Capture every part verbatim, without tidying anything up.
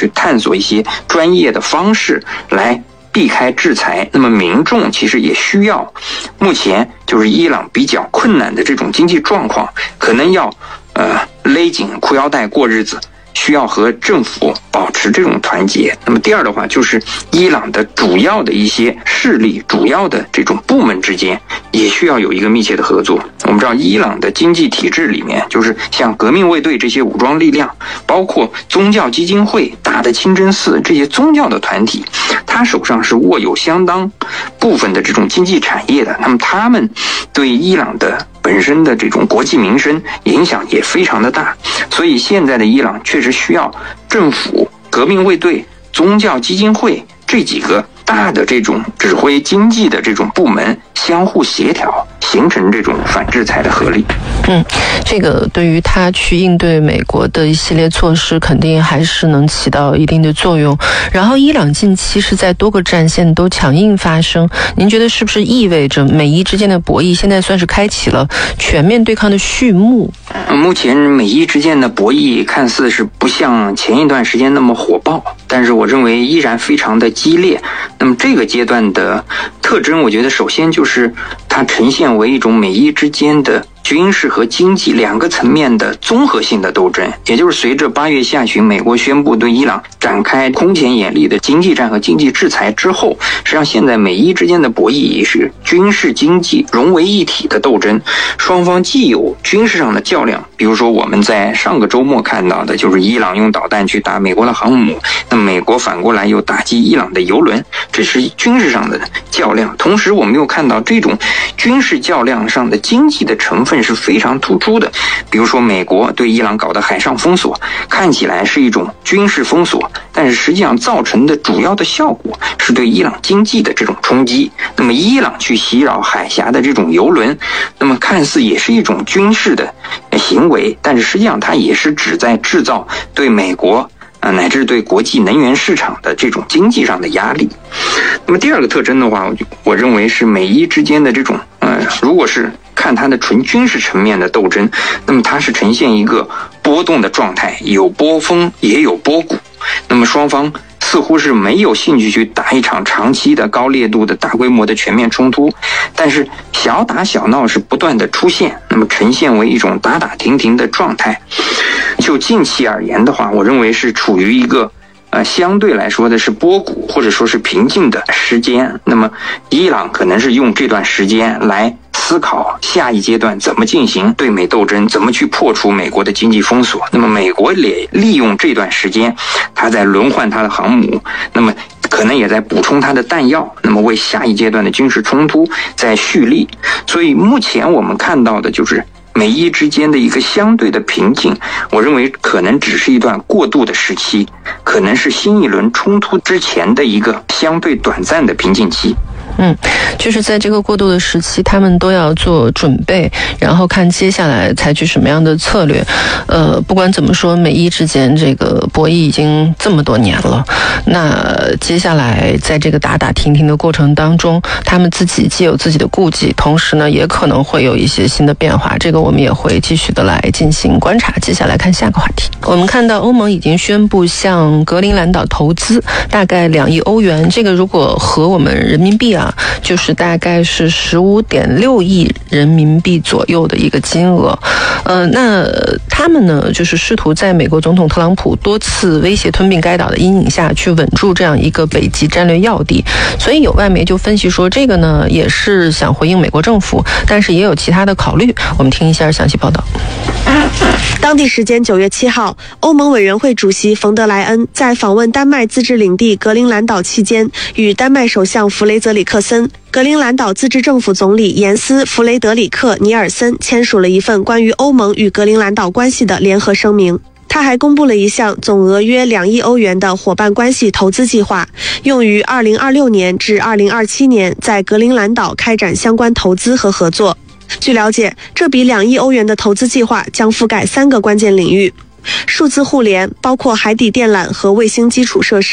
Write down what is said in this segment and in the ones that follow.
去探索一些专业的方式来避开制裁。那么民众其实也需要，目前就是伊朗比较困难的这种经济状况，可能要呃勒紧裤腰带过日子，需要和政府保持这种团结。那么第二的话，就是伊朗的主要的一些势力、主要的这种部门之间也需要有一个密切的合作。我们知道伊朗的经济体制里面，就是像革命卫队这些武装力量，包括宗教基金会、大的清真寺这些宗教的团体，他手上是握有相当部分的这种经济产业的。那么他们对伊朗的本身的这种国计民生影响也非常的大，所以现在的伊朗确实需要政府、革命卫队、宗教基金会这几个大的这种指挥经济的这种部门相互协调，形成这种反制裁的合力。 嗯，这个对于他去应对美国的一系列措施，肯定还是能起到一定的作用。然后，伊朗近期是在多个战线都强硬发生，您觉得是不是意味着美伊之间的博弈现在算是开启了全面对抗的序幕？ 目前美伊之间的博弈看似是不像前一段时间那么火爆，但是我认为依然非常的激烈。那么这个阶段的特征，我觉得首先就是它呈现为一种美伊之间的军事和经济两个层面的综合性的斗争。也就是随着八月下旬美国宣布对伊朗展开空前严厉的经济战和经济制裁之后，实际上现在美伊之间的博弈也是军事经济融为一体的斗争。双方既有军事上的较量，比如说我们在上个周末看到的就是伊朗用导弹去打美国的航母，那美国反过来又打击伊朗的油轮，这是军事上的较量。同时我们又看到这种军事较量上的经济的成分是非常突出的。比如说美国对伊朗搞的海上封锁，看起来是一种军事封锁，但是实际上造成的主要的效果是对伊朗经济的这种冲击。那么伊朗去袭扰海峡的这种油轮，那么看似也是一种军事的行为，但是实际上它也是旨在制造对美国啊，乃至对国际能源市场的这种经济上的压力。那么第二个特征的话，我认为是美伊之间的这种呃，如果是看它的纯军事层面的斗争，那么它是呈现一个波动的状态，有波峰也有波谷。那么双方似乎是没有兴趣去打一场长期的高烈度的大规模的全面冲突，但是小打小闹是不断的出现，那么呈现为一种打打停停的状态。就近期而言的话，我认为是处于一个呃，相对来说的是波谷或者说是平静的时间。那么伊朗可能是用这段时间来思考下一阶段怎么进行对美斗争，怎么去破除美国的经济封锁。那么美国也利用这段时间，他在轮换他的航母，那么可能也在补充他的弹药，那么为下一阶段的军事冲突在蓄力。所以目前我们看到的就是美伊之间的一个相对的平静，我认为可能只是一段过渡的时期，可能是新一轮冲突之前的一个相对短暂的平静期。 嗯，就是在这个过渡的时期，他们都要做准备，然后看接下来采取什么样的策略。呃，不管怎么说，美伊之间这个博弈已经这么多年了，那接下来在这个打打停停的过程当中，他们自己既有自己的顾忌，同时呢，也可能会有一些新的变化。这个我们也会继续的来进行观察。接下来看下个话题，我们看到欧盟已经宣布向格陵兰岛投资大概两亿欧元，这个如果和我们人民币啊。就是大概是十五点六亿人民币左右的一个金额。呃，那他们呢，就是试图在美国总统特朗普多次威胁吞并该岛的阴影下去稳住这样一个北极战略要地。所以有外媒就分析说，这个呢也是想回应美国政府，但是也有其他的考虑。我们听一下详细报道。 当地时间九月七号，欧盟委员会主席冯德莱恩在访问丹麦自治领地格陵兰岛期间，与丹麦首相弗雷泽里克森、格陵兰岛自治政府总理严斯·弗雷德里克·尼尔森签署了一份关于欧盟与格陵兰岛关系的联合声明。他还公布了一项总额约两亿欧元的伙伴关系投资计划，用于二零二六年至二零二七年在格陵兰岛开展相关投资和合作。据了解，这笔两亿欧元的投资计划将覆盖三个关键领域：数字互联，包括海底电缆和卫星基础设施；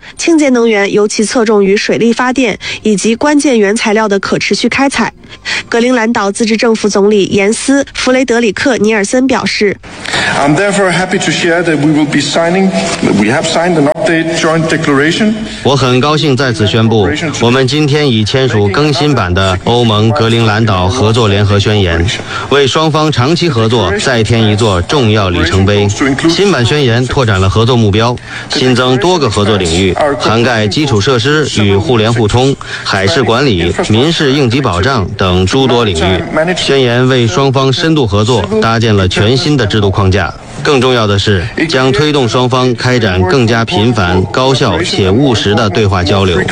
清洁能源尤其侧重于水力发电以及关键原材料的可持续开采。格陵兰岛自治政府总理严斯·弗雷德里克·尼尔森表示 I'm therefore happy to share that we will be signing, we have signed an update joint declaration. 我很高兴在此宣布，我们今天已签署更新版的欧盟格陵兰岛合作联合宣言，为双方长期合作再添一座重要里程碑。新版宣言拓展了合作目标，新增多个合作领域，涵盖基础设施与互联互通、海事管理、民事应急保障等诸多领域。宣言为双方深度合作搭建了全新的制度框架。更重要的是，将推动双方开展更加频繁、高效且务实的对话交流。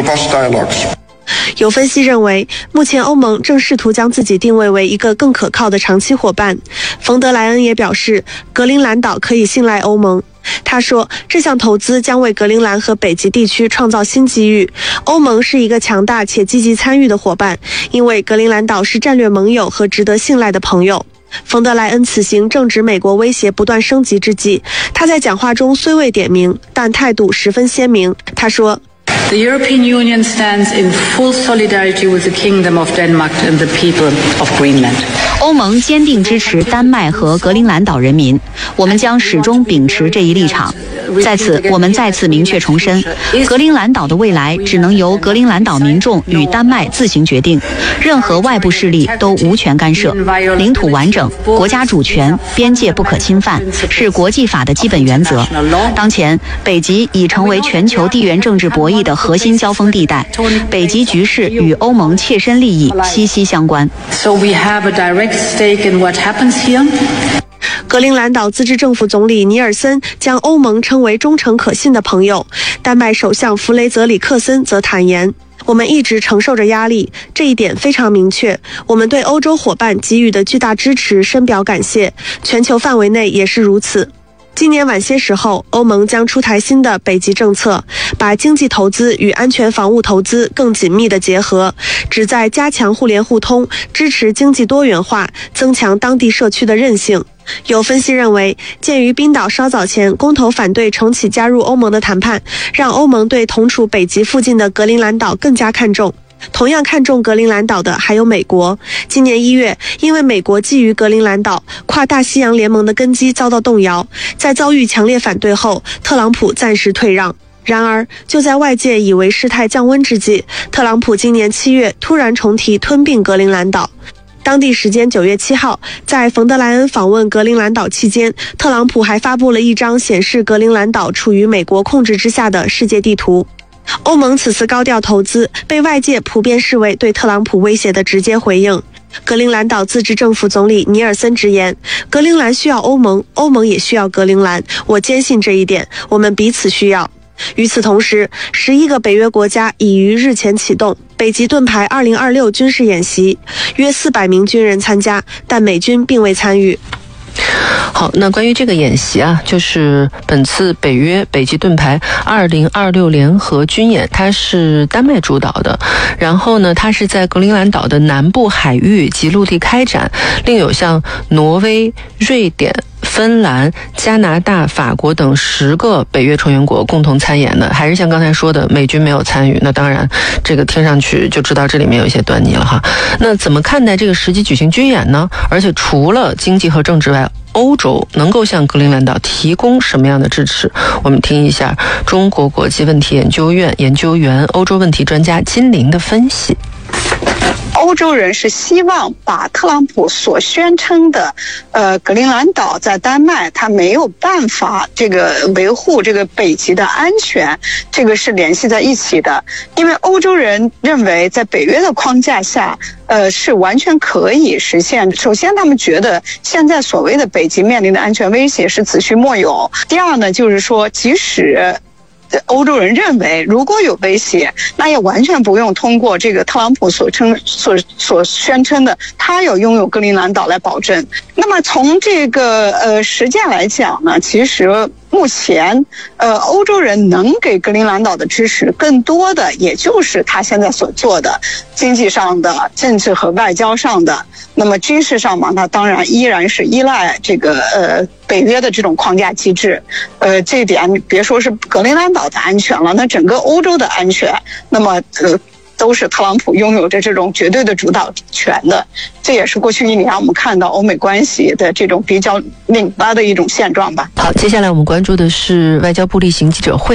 有分析认为，目前欧盟正试图将自己定位为一个更可靠的长期伙伴。冯德莱恩也表示，格陵兰岛可以信赖欧盟。他说，这项投资将为格陵兰和北极地区创造新机遇。欧盟是一个强大且积极参与的伙伴，因为格陵兰岛是战略盟友和值得信赖的朋友。冯德莱恩此行正值美国威胁不断升级之际，他在讲话中虽未点名，但态度十分鲜明。他说 The European Union stands in full solidarity with the Kingdom of Denmark and the people of Greenland. 欧盟坚定支持丹麦和格陵兰岛人民，我们将始终秉持这一立场。在此，我们再次明确重申，格陵兰岛的未来只能由格陵兰岛民众与丹麦自行决定，任何外部势力都无权干涉。领土完整、国家主权、边界不可侵犯是国际法的基本原则。当前，北极已成为全球地缘政治博弈的核心交锋地带，北极局势与欧盟切身利益息息相关。 So we have a direct stake in what happens here. 格陵兰岛自治政府总理尼尔森将欧盟称为忠诚可信的朋友，丹麦首相弗雷泽里克森则坦言，我们一直承受着压力，这一点非常明确。我们对欧洲伙伴给予的巨大支持深表感谢，全球范围内也是如此。今年晚些时候，欧盟将出台新的北极政策，把经济投资与安全防务投资更紧密地结合，旨在加强互联互通，支持经济多元化，增强当地社区的韧性。有分析认为，鉴于冰岛稍早前公投反对重启加入欧盟的谈判，让欧盟对同处北极附近的格陵兰岛更加看重。同样看重格陵兰岛的还有美国。今年一月，因为美国觊觎格陵兰岛，跨大西洋联盟的根基遭到动摇，在遭遇强烈反对后，特朗普暂时退让。然而，就在外界以为事态降温之际，特朗普今年七月突然重提吞并格陵兰岛。当地时间九月七号，在冯德莱恩访问格陵兰岛期间，特朗普还发布了一张显示格陵兰岛处于美国控制之下的世界地图。欧盟此次高调投资被外界普遍视为对特朗普威胁的直接回应。格陵兰岛自治政府总理尼尔森直言，格陵兰需要欧盟，欧盟也需要格陵兰，我坚信这一点，我们彼此需要。与此同时，十一个北约国家已于日前启动北极盾牌二零二六军事演习，约四百名军人参加，但美军并未参与。 好，那关于这个演习啊，就是本次北约北极盾牌二零二六联合军演，它是丹麦主导的，然后呢，它是在格陵兰岛的南部海域及陆地开展，另有像挪威、瑞典、芬兰、加拿大、法国等十个北约成员国共同参演的，还是像刚才说的，美军没有参与。那当然，这个听上去就知道这里面有一些端倪了哈。那怎么看待这个实际举行军演呢？而且除了经济和政治外，欧洲能够向格陵兰岛提供什么样的支持？我们听一下中国国际问题研究院研究员、欧洲问题专家金玲的分析。 欧洲人是希望把特朗普所宣称的，呃，格陵兰岛在丹麦，他没有办法这个维护这个北极的安全，这个是联系在一起的。因为欧洲人认为，在北约的框架下，呃，是完全可以实现。首先，他们觉得现在所谓的北极面临的安全威胁是子虚莫有。第二呢，就是说，即使欧洲人认为，如果有威胁，那也完全不用通过这个特朗普所称所所宣称的他有拥有格陵兰岛来保证。那么从这个呃实践来讲呢，其实目前，呃，欧洲人能给格陵兰岛的支持，更多的也就是他现在所做的经济上的、政治和外交上的。那么军事上嘛，那当然依然是依赖这个呃北约的这种框架机制。呃，这一点别说是格陵兰岛的安全了，那整个欧洲的安全，那么呃。都是特朗普拥有着这种绝对的主导权的，这也是过去一年我们看到欧美关系的这种比较拧巴的一种现状吧。 好，接下来我们关注的是外交部例行记者会。